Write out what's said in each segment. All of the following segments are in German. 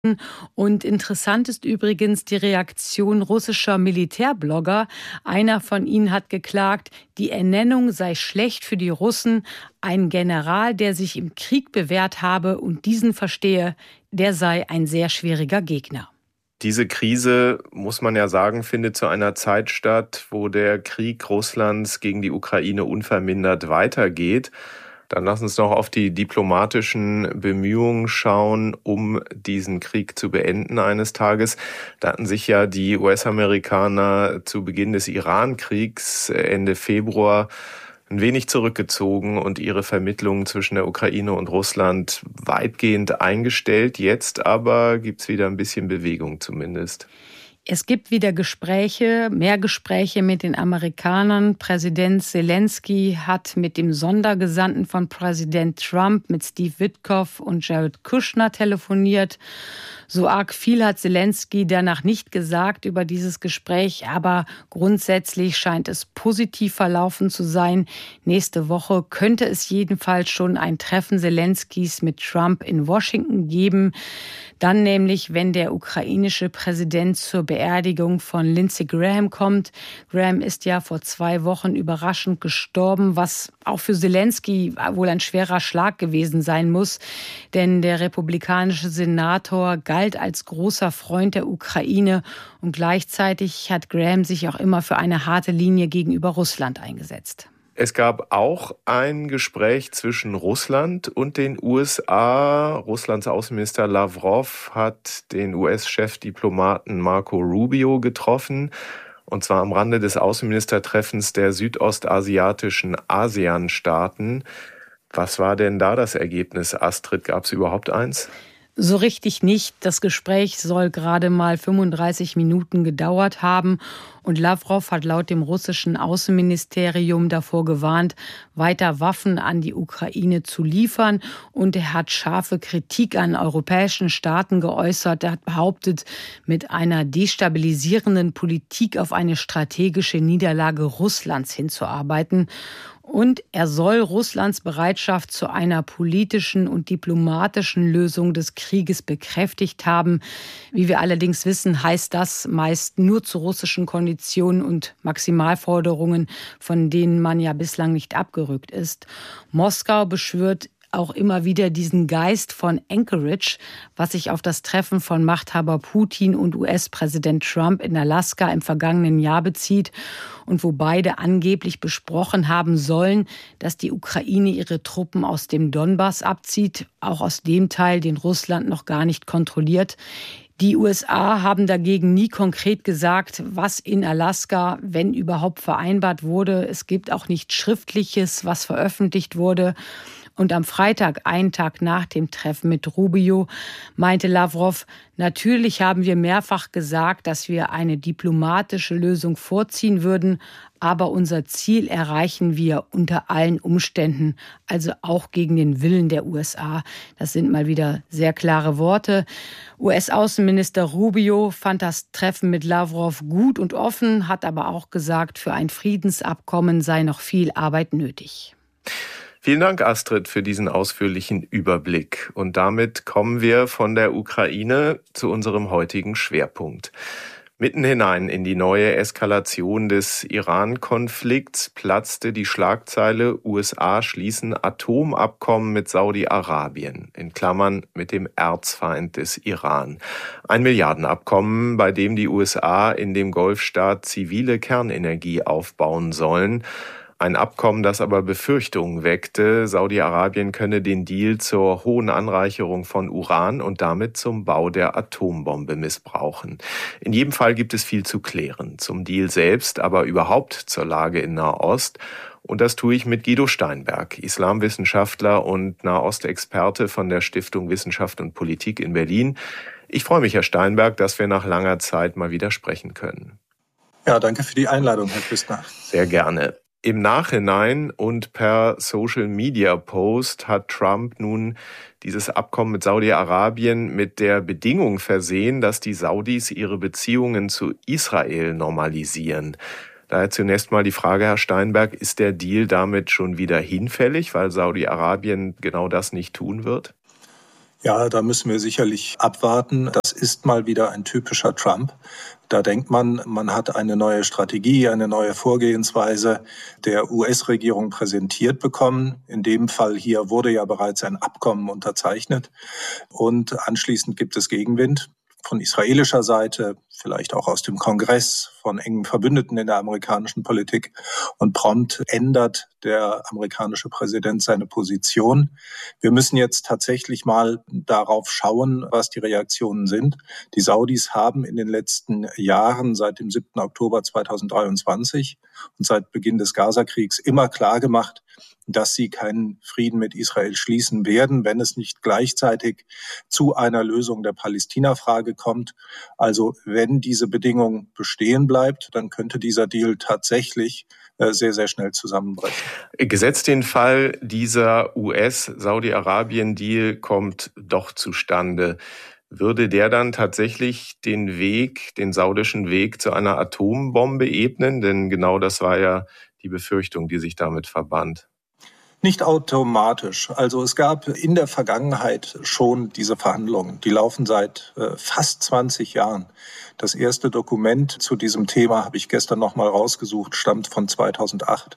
Und interessant ist übrigens die Reaktion russischer Militärblogger. Einer von ihnen hat geklagt, die Ernennung sei schlecht für die Russen. Ein General, der sich im Krieg bewährt habe und diesen verstehe, der sei ein sehr schwieriger Gegner. Diese Krise, muss man ja sagen, findet zu einer Zeit statt, wo der Krieg Russlands gegen die Ukraine unvermindert weitergeht. Dann lass uns noch auf die diplomatischen Bemühungen schauen, um diesen Krieg zu beenden eines Tages. Da hatten sich ja die US-Amerikaner zu Beginn des Iran-Kriegs Ende Februar ein wenig zurückgezogen und ihre Vermittlungen zwischen der Ukraine und Russland weitgehend eingestellt. Jetzt aber gibt's wieder ein bisschen Bewegung zumindest. Es gibt wieder mehr Gespräche mit den Amerikanern. Präsident Zelensky hat mit dem Sondergesandten von Präsident Trump, mit Steve Witkoff und Jared Kushner telefoniert. So arg viel hat Zelensky danach nicht gesagt über dieses Gespräch, aber grundsätzlich scheint es positiv verlaufen zu sein. Nächste Woche könnte es jedenfalls schon ein Treffen Zelenskys mit Trump in Washington geben. Dann nämlich, wenn der ukrainische Präsident zur Beerdigung von Lindsey Graham kommt. Graham ist ja vor 2 Wochen überraschend gestorben, was auch für Zelensky wohl ein schwerer Schlag gewesen sein muss. Denn der republikanische Senator galt als großer Freund der Ukraine und gleichzeitig hat Graham sich auch immer für eine harte Linie gegenüber Russland eingesetzt. Es gab auch ein Gespräch zwischen Russland und den USA. Russlands Außenminister Lavrov hat den US-Chefdiplomaten Marco Rubio getroffen. Und zwar am Rande des Außenministertreffens der südostasiatischen ASEAN-Staaten. Was war denn da das Ergebnis, Astrid? Gab es überhaupt eins? So richtig nicht. Das Gespräch soll gerade mal 35 Minuten gedauert haben. Und Lavrov hat laut dem russischen Außenministerium davor gewarnt, weiter Waffen an die Ukraine zu liefern. Und er hat scharfe Kritik an europäischen Staaten geäußert. Er hat behauptet, mit einer destabilisierenden Politik auf eine strategische Niederlage Russlands hinzuarbeiten. Und er soll Russlands Bereitschaft zu einer politischen und diplomatischen Lösung des Krieges bekräftigt haben. Wie wir allerdings wissen, heißt das meist nur zu russischen Konditionen und Maximalforderungen, von denen man ja bislang nicht abgerückt ist. Moskau beschwört auch immer wieder diesen Geist von Anchorage, was sich auf das Treffen von Machthaber Putin und US-Präsident Trump in Alaska im vergangenen Jahr bezieht und wo beide angeblich besprochen haben sollen, dass die Ukraine ihre Truppen aus dem Donbass abzieht, auch aus dem Teil, den Russland noch gar nicht kontrolliert. Die USA haben dagegen nie konkret gesagt, was in Alaska, wenn überhaupt, vereinbart wurde. Es gibt auch nichts Schriftliches, was veröffentlicht wurde. Und am Freitag, einen Tag nach dem Treffen mit Rubio, meinte Lavrov, natürlich haben wir mehrfach gesagt, dass wir eine diplomatische Lösung vorziehen würden, aber unser Ziel erreichen wir unter allen Umständen, also auch gegen den Willen der USA. Das sind mal wieder sehr klare Worte. US-Außenminister Rubio fand das Treffen mit Lavrov gut und offen, hat aber auch gesagt, für ein Friedensabkommen sei noch viel Arbeit nötig. Vielen Dank, Astrid, für diesen ausführlichen Überblick. Und damit kommen wir von der Ukraine zu unserem heutigen Schwerpunkt. Mitten hinein in die neue Eskalation des Iran-Konflikts platzte die Schlagzeile: USA schließen Atomabkommen mit Saudi-Arabien, in Klammern mit dem Erzfeind des Iran. Ein Milliardenabkommen, bei dem die USA in dem Golfstaat zivile Kernenergie aufbauen sollen. Ein Abkommen, das aber Befürchtungen weckte, Saudi-Arabien könne den Deal zur hohen Anreicherung von Uran und damit zum Bau der Atombombe missbrauchen. In jedem Fall gibt es viel zu klären. Zum Deal selbst, aber überhaupt zur Lage in Nahost. Und das tue ich mit Guido Steinberg, Islamwissenschaftler und Nahostexperte von der Stiftung Wissenschaft und Politik in Berlin. Ich freue mich, Herr Steinberg, dass wir nach langer Zeit mal wieder sprechen können. Ja, danke für die Einladung, Herr Küstner. Sehr gerne. Im Nachhinein und per Social-Media-Post hat Trump nun dieses Abkommen mit Saudi-Arabien mit der Bedingung versehen, dass die Saudis ihre Beziehungen zu Israel normalisieren. Daher zunächst mal die Frage, Herr Steinberg, ist der Deal damit schon wieder hinfällig, weil Saudi-Arabien genau das nicht tun wird? Ja, da müssen wir sicherlich abwarten. Das ist mal wieder ein typischer Trump. Da denkt man hat eine neue Strategie, eine neue Vorgehensweise der US-Regierung präsentiert bekommen. In dem Fall hier wurde ja bereits ein Abkommen unterzeichnet und anschließend gibt es Gegenwind von israelischer Seite, vielleicht auch aus dem Kongress, von engen Verbündeten in der amerikanischen Politik. Und prompt ändert der amerikanische Präsident seine Position. Wir müssen jetzt tatsächlich mal darauf schauen, was die Reaktionen sind. Die Saudis haben in den letzten Jahren, seit dem 7. Oktober 2023 und seit Beginn des Gaza-Kriegs immer klar gemacht, dass sie keinen Frieden mit Israel schließen werden, wenn es nicht gleichzeitig zu einer Lösung der Palästina-Frage kommt. Also wenn diese Bedingung bestehen bleibt, dann könnte dieser Deal tatsächlich sehr, sehr schnell zusammenbrechen. Gesetzt den Fall, dieser US-Saudi-Arabien-Deal kommt doch zustande. Würde der dann tatsächlich den saudischen Weg zu einer Atombombe ebnen? Denn genau das war ja die Befürchtung, die sich damit verband. Nicht automatisch. Also es gab in der Vergangenheit schon diese Verhandlungen. Die laufen seit fast 20 Jahren. Das erste Dokument zu diesem Thema habe ich gestern noch mal rausgesucht, stammt von 2008.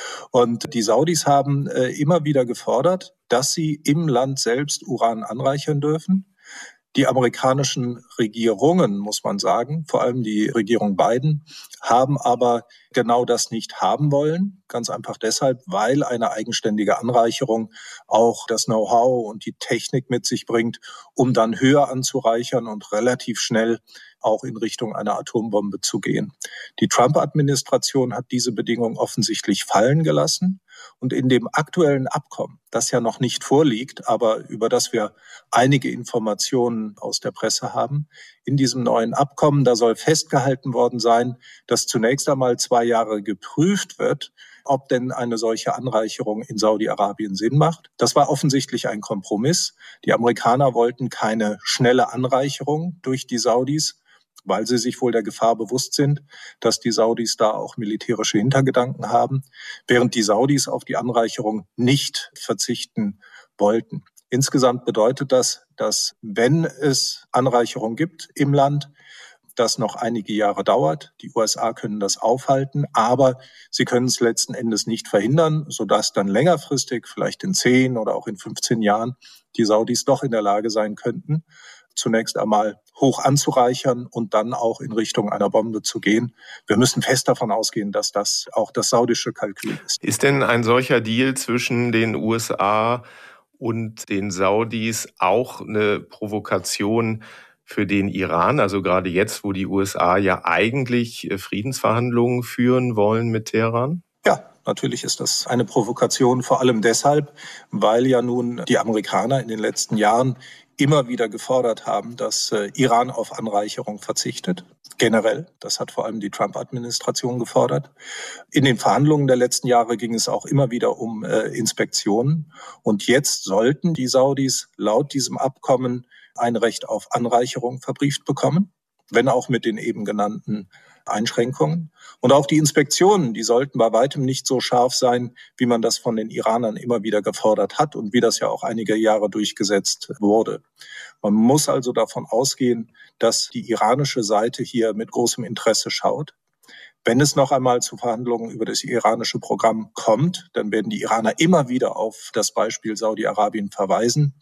Und die Saudis haben immer wieder gefordert, dass sie im Land selbst Uran anreichern dürfen. Die amerikanischen Regierungen, muss man sagen, vor allem die Regierung Biden, haben aber genau das nicht haben wollen. Ganz einfach deshalb, weil eine eigenständige Anreicherung auch das Know-how und die Technik mit sich bringt, um dann höher anzureichern und relativ schnell auch in Richtung einer Atombombe zu gehen. Die Trump-Administration hat diese Bedingung offensichtlich fallen gelassen. Und in dem aktuellen Abkommen, das ja noch nicht vorliegt, aber über das wir einige Informationen aus der Presse haben, in diesem neuen Abkommen, da soll festgehalten worden sein, dass zunächst einmal 2 Jahre geprüft wird, ob denn eine solche Anreicherung in Saudi-Arabien Sinn macht. Das war offensichtlich ein Kompromiss. Die Amerikaner wollten keine schnelle Anreicherung durch die Saudis, weil sie sich wohl der Gefahr bewusst sind, dass die Saudis da auch militärische Hintergedanken haben, während die Saudis auf die Anreicherung nicht verzichten wollten. Insgesamt bedeutet das, dass wenn es Anreicherung gibt im Land, das noch einige Jahre dauert. Die USA können das aufhalten, aber sie können es letzten Endes nicht verhindern, sodass dann längerfristig, vielleicht in 10 oder auch in 15 Jahren, die Saudis doch in der Lage sein könnten, zunächst einmal hoch anzureichern und dann auch in Richtung einer Bombe zu gehen. Wir müssen fest davon ausgehen, dass das auch das saudische Kalkül ist. Ist denn ein solcher Deal zwischen den USA und den Saudis auch eine Provokation für den Iran? Also gerade jetzt, wo die USA ja eigentlich Friedensverhandlungen führen wollen mit Teheran? Ja, natürlich ist das eine Provokation, vor allem deshalb, weil ja nun die Amerikaner in den letzten Jahren immer wieder gefordert haben, dass Iran auf Anreicherung verzichtet. Generell, das hat vor allem die Trump-Administration gefordert. In den Verhandlungen der letzten Jahre ging es auch immer wieder um Inspektionen. Und jetzt sollten die Saudis laut diesem Abkommen ein Recht auf Anreicherung verbrieft bekommen, wenn auch mit den eben genannten Einschränkungen. Und auch die Inspektionen, die sollten bei weitem nicht so scharf sein, wie man das von den Iranern immer wieder gefordert hat und wie das ja auch einige Jahre durchgesetzt wurde. Man muss also davon ausgehen, dass die iranische Seite hier mit großem Interesse schaut. Wenn es noch einmal zu Verhandlungen über das iranische Programm kommt, dann werden die Iraner immer wieder auf das Beispiel Saudi-Arabien verweisen.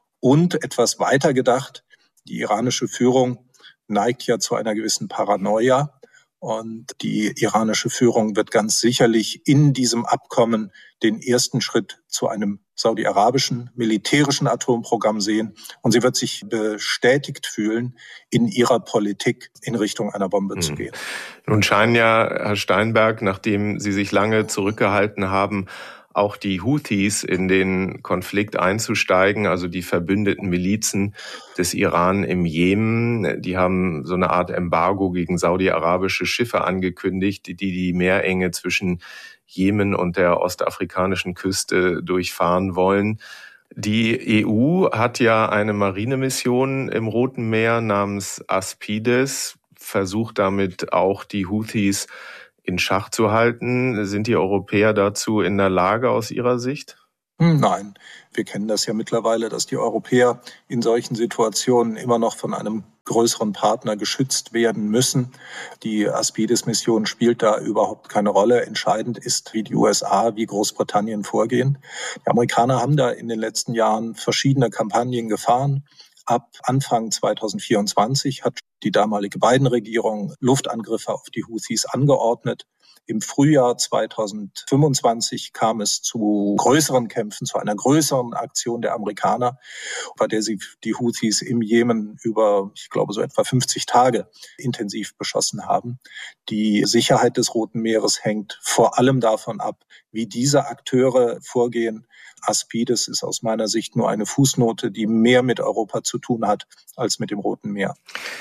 Und etwas weiter gedacht, die iranische Führung neigt ja zu einer gewissen Paranoia. Und die iranische Führung wird ganz sicherlich in diesem Abkommen den ersten Schritt zu einem saudi-arabischen militärischen Atomprogramm sehen. Und sie wird sich bestätigt fühlen, in ihrer Politik in Richtung einer Bombe zu gehen. Nun scheinen ja, Herr Steinberg, nachdem Sie sich lange zurückgehalten haben, auch die Houthis in den Konflikt einzusteigen, also die verbündeten Milizen des Iran im Jemen. Die haben so eine Art Embargo gegen saudi-arabische Schiffe angekündigt, die die Meerenge zwischen Jemen und der ostafrikanischen Küste durchfahren wollen. Die EU hat ja eine Marinemission im Roten Meer namens Aspides, versucht damit auch die Houthis in Schach zu halten. Sind die Europäer dazu in der Lage aus Ihrer Sicht? Nein, wir kennen das ja mittlerweile, dass die Europäer in solchen Situationen immer noch von einem größeren Partner geschützt werden müssen. Die Aspides-Mission spielt da überhaupt keine Rolle. Entscheidend ist, wie die USA, wie Großbritannien vorgehen. Die Amerikaner haben da in den letzten Jahren verschiedene Kampagnen gefahren. Ab Anfang 2024 hat die damalige Biden-Regierung Luftangriffe auf die Houthis angeordnet. Im Frühjahr 2025 kam es zu größeren Kämpfen, zu einer größeren Aktion der Amerikaner, bei der sie die Houthis im Jemen über, ich glaube, so etwa 50 Tage intensiv beschossen haben. Die Sicherheit des Roten Meeres hängt vor allem davon ab, wie diese Akteure vorgehen. Aspides ist aus meiner Sicht nur eine Fußnote, die mehr mit Europa zu tun hat als mit dem Roten Meer.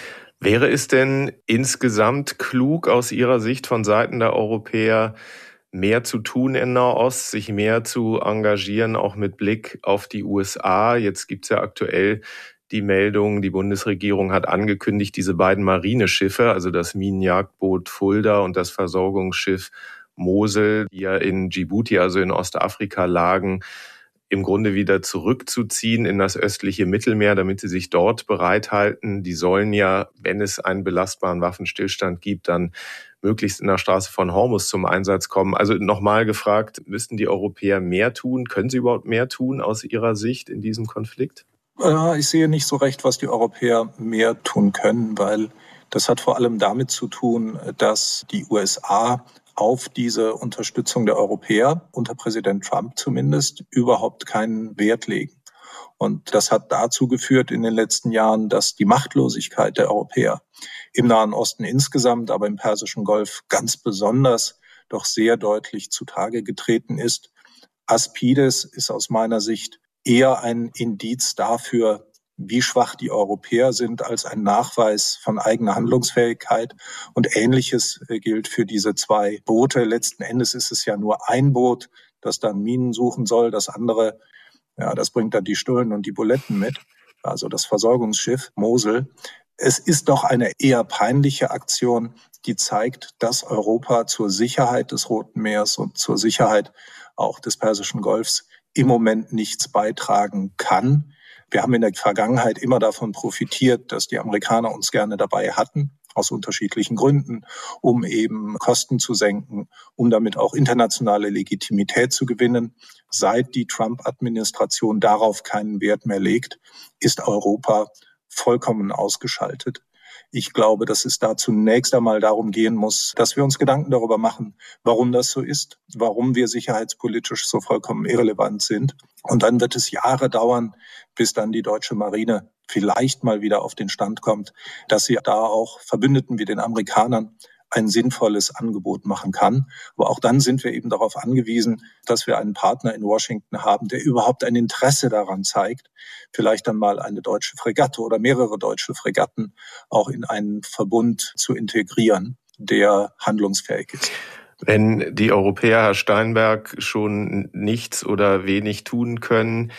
Wäre es denn insgesamt klug aus Ihrer Sicht von Seiten der Europäer, mehr zu tun in Nahost, sich mehr zu engagieren, auch mit Blick auf die USA? Jetzt gibt es ja aktuell die Meldung, die Bundesregierung hat angekündigt, diese beiden Marineschiffe, also das Minenjagdboot Fulda und das Versorgungsschiff Mosel, die ja in Djibouti, also in Ostafrika lagen, im Grunde wieder zurückzuziehen in das östliche Mittelmeer, damit sie sich dort bereithalten. Die sollen ja, wenn es einen belastbaren Waffenstillstand gibt, dann möglichst in der Straße von Hormuz zum Einsatz kommen. Also nochmal gefragt, müssten die Europäer mehr tun? Können sie überhaupt mehr tun aus Ihrer Sicht in diesem Konflikt? Ich sehe nicht so recht, was die Europäer mehr tun können, weil das hat vor allem damit zu tun, dass die USA auf diese Unterstützung der Europäer, unter Präsident Trump zumindest, überhaupt keinen Wert legen. Und das hat dazu geführt in den letzten Jahren, dass die Machtlosigkeit der Europäer im Nahen Osten insgesamt, aber im Persischen Golf ganz besonders doch sehr deutlich zutage getreten ist. Aspides ist aus meiner Sicht eher ein Indiz dafür, wie schwach die Europäer sind, als ein Nachweis von eigener Handlungsfähigkeit. Und Ähnliches gilt für diese zwei Boote. Letzten Endes ist es ja nur ein Boot, das dann Minen suchen soll. Das andere, ja, das bringt dann die Stullen und die Buletten mit. Also das Versorgungsschiff Mosel. Es ist doch eine eher peinliche Aktion, die zeigt, dass Europa zur Sicherheit des Roten Meeres und zur Sicherheit auch des Persischen Golfs im Moment nichts beitragen kann. Wir haben in der Vergangenheit immer davon profitiert, dass die Amerikaner uns gerne dabei hatten, aus unterschiedlichen Gründen, um eben Kosten zu senken, um damit auch internationale Legitimität zu gewinnen. Seit die Trump-Administration darauf keinen Wert mehr legt, ist Europa vollkommen ausgeschaltet. Ich glaube, dass es da zunächst einmal darum gehen muss, dass wir uns Gedanken darüber machen, warum das so ist, warum wir sicherheitspolitisch so vollkommen irrelevant sind. Und dann wird es Jahre dauern, bis dann die deutsche Marine vielleicht mal wieder auf den Stand kommt, dass sie da auch Verbündeten wie den Amerikanern ein sinnvolles Angebot machen kann. Aber auch dann sind wir eben darauf angewiesen, dass wir einen Partner in Washington haben, der überhaupt ein Interesse daran zeigt, vielleicht dann mal eine deutsche Fregatte oder mehrere deutsche Fregatten auch in einen Verbund zu integrieren, der handlungsfähig ist. Wenn die Europäer, Herr Steinberg, schon nichts oder wenig tun können,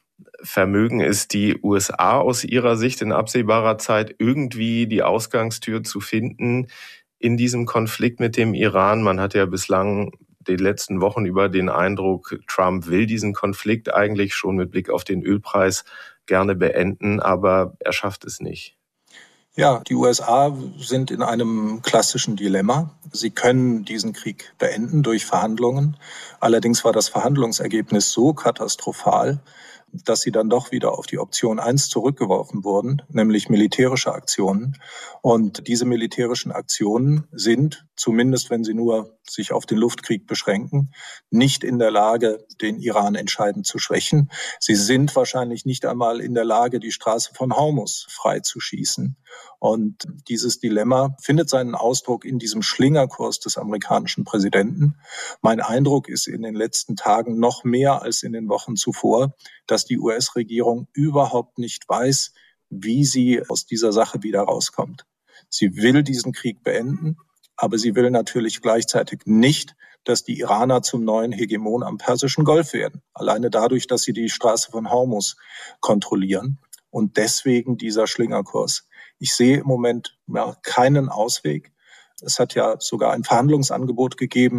vermögen es die USA aus Ihrer Sicht in absehbarer Zeit irgendwie die Ausgangstür zu finden in diesem Konflikt mit dem Iran? Man hat ja bislang die letzten Wochen über den Eindruck, Trump will diesen Konflikt eigentlich schon mit Blick auf den Ölpreis gerne beenden, aber er schafft es nicht. Ja, die USA sind in einem klassischen Dilemma. Sie können diesen Krieg beenden durch Verhandlungen. Allerdings war das Verhandlungsergebnis so katastrophal, dass sie dann doch wieder auf die Option 1 zurückgeworfen wurden, nämlich militärische Aktionen. Und diese militärischen Aktionen sind, zumindest wenn sie nur sich auf den Luftkrieg beschränken, nicht in der Lage, den Iran entscheidend zu schwächen. Sie sind wahrscheinlich nicht einmal in der Lage, die Straße von Hormuz freizuschießen. Und dieses Dilemma findet seinen Ausdruck in diesem Schlingerkurs des amerikanischen Präsidenten. Mein Eindruck ist in den letzten Tagen noch mehr als in den Wochen zuvor, dass die US-Regierung überhaupt nicht weiß, wie sie aus dieser Sache wieder rauskommt. Sie will diesen Krieg beenden, aber sie will natürlich gleichzeitig nicht, dass die Iraner zum neuen Hegemon am Persischen Golf werden. Alleine dadurch, dass sie die Straße von Hormuz kontrollieren. Und deswegen dieser Schlingerkurs. Ich sehe im Moment keinen Ausweg. Es hat ja sogar ein Verhandlungsangebot gegeben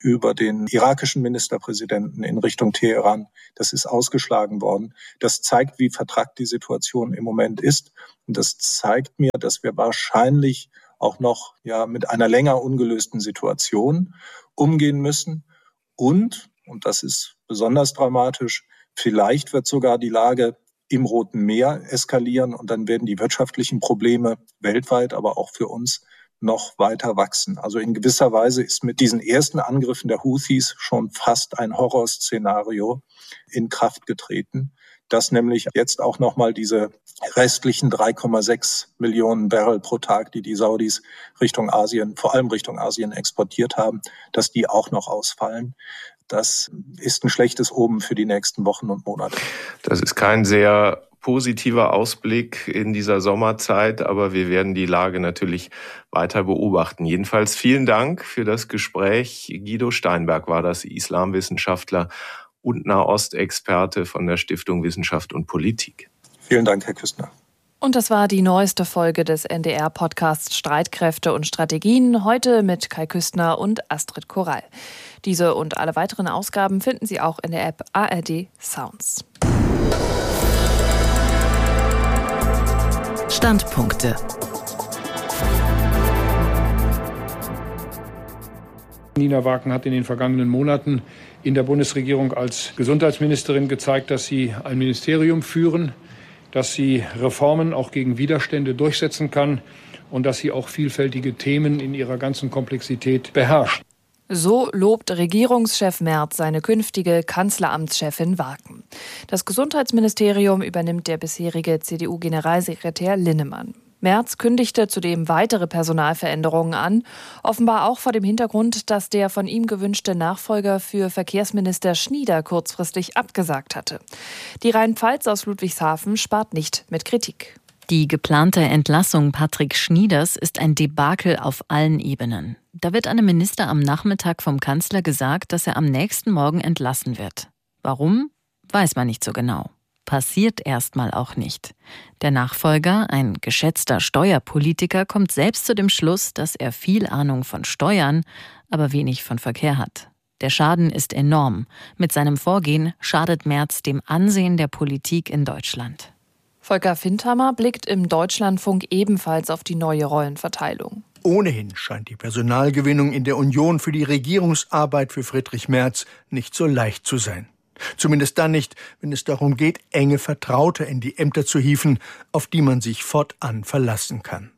über den irakischen Ministerpräsidenten in Richtung Teheran. Das ist ausgeschlagen worden. Das zeigt, wie vertrackt die Situation im Moment ist. Und das zeigt mir, dass wir wahrscheinlich auch noch mit einer länger ungelösten Situation umgehen müssen. Und das ist besonders dramatisch, vielleicht wird sogar die Lage im Roten Meer eskalieren und dann werden die wirtschaftlichen Probleme weltweit, aber auch für uns noch weiter wachsen. Also in gewisser Weise ist mit diesen ersten Angriffen der Houthis schon fast ein Horrorszenario in Kraft getreten, dass nämlich jetzt auch nochmal diese restlichen 3,6 Millionen Barrel pro Tag, die Saudis Richtung Asien, vor allem Richtung Asien exportiert haben, dass die auch noch ausfallen. Das ist ein schlechtes Omen für die nächsten Wochen und Monate. Das ist kein sehr positiver Ausblick in dieser Sommerzeit, aber wir werden die Lage natürlich weiter beobachten. Jedenfalls vielen Dank für das Gespräch. Guido Steinberg war das, Islamwissenschaftler und Nahostexperte von der Stiftung Wissenschaft und Politik. Vielen Dank, Herr Küstner. Und das war die neueste Folge des NDR-Podcasts Streitkräfte und Strategien, heute mit Kai Küstner und Astrid Korall. Diese und alle weiteren Ausgaben finden Sie auch in der App ARD Sounds. Standpunkte. Nina Waken hat in den vergangenen Monaten in der Bundesregierung als Gesundheitsministerin gezeigt, dass sie ein Ministerium führen, dass sie Reformen auch gegen Widerstände durchsetzen kann und dass sie auch vielfältige Themen in ihrer ganzen Komplexität beherrscht. So lobt Regierungschef Merz seine künftige Kanzleramtschefin Waken. Das Gesundheitsministerium übernimmt der bisherige CDU-Generalsekretär Linnemann. Merz kündigte zudem weitere Personalveränderungen an, offenbar auch vor dem Hintergrund, dass der von ihm gewünschte Nachfolger für Verkehrsminister Schnieder kurzfristig abgesagt hatte. Die Rheinpfalz aus Ludwigshafen spart nicht mit Kritik. Die geplante Entlassung Patrick Schnieders ist ein Debakel auf allen Ebenen. Da wird einem Minister am Nachmittag vom Kanzler gesagt, dass er am nächsten Morgen entlassen wird. Warum? Weiß man nicht so genau. Passiert erstmal auch nicht. Der Nachfolger, ein geschätzter Steuerpolitiker, kommt selbst zu dem Schluss, dass er viel Ahnung von Steuern, aber wenig von Verkehr hat. Der Schaden ist enorm. Mit seinem Vorgehen schadet Merz dem Ansehen der Politik in Deutschland. Volker Findhammer blickt im Deutschlandfunk ebenfalls auf die neue Rollenverteilung. Ohnehin scheint die Personalgewinnung in der Union für die Regierungsarbeit für Friedrich Merz nicht so leicht zu sein. Zumindest dann nicht, wenn es darum geht, enge Vertraute in die Ämter zu hieven, auf die man sich fortan verlassen kann.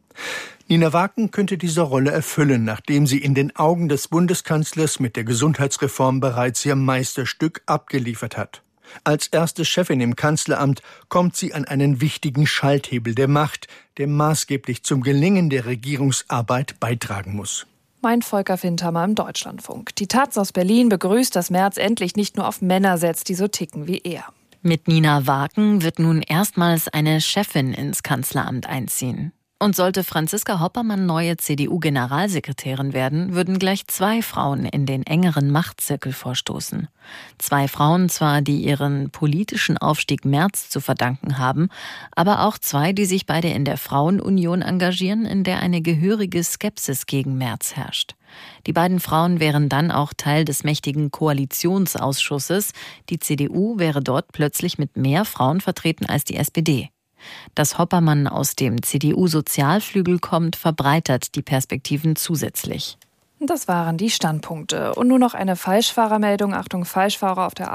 Nina Waken könnte diese Rolle erfüllen, nachdem sie in den Augen des Bundeskanzlers mit der Gesundheitsreform bereits ihr Meisterstück abgeliefert hat. Als erste Chefin im Kanzleramt kommt sie an einen wichtigen Schalthebel der Macht, der maßgeblich zum Gelingen der Regierungsarbeit beitragen muss. Meint Volker Findhammer im Deutschlandfunk. Die Taz aus Berlin begrüßt, dass Merz endlich nicht nur auf Männer setzt, die so ticken wie er. Mit Nina Waken wird nun erstmals eine Chefin ins Kanzleramt einziehen. Und sollte Franziska Hoppermann neue CDU-Generalsekretärin werden, würden gleich 2 Frauen in den engeren Machtzirkel vorstoßen. 2 Frauen zwar, die ihren politischen Aufstieg Merz zu verdanken haben, aber auch 2, die sich beide in der Frauenunion engagieren, in der eine gehörige Skepsis gegen Merz herrscht. Die beiden Frauen wären dann auch Teil des mächtigen Koalitionsausschusses. Die CDU wäre dort plötzlich mit mehr Frauen vertreten als die SPD. Dass Hoppermann aus dem CDU-Sozialflügel kommt, verbreitert die Perspektiven zusätzlich. Das waren die Standpunkte. Und nur noch eine Falschfahrermeldung. Achtung, Falschfahrer auf der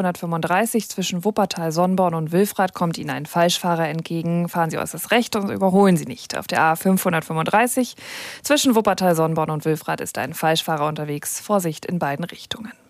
A535 zwischen Wuppertal, Sonnborn und Wilfrath kommt Ihnen ein Falschfahrer entgegen. Fahren Sie äußerst recht und überholen Sie nicht. Auf der A535 zwischen Wuppertal, Sonnborn und Wilfrath ist ein Falschfahrer unterwegs. Vorsicht in beiden Richtungen.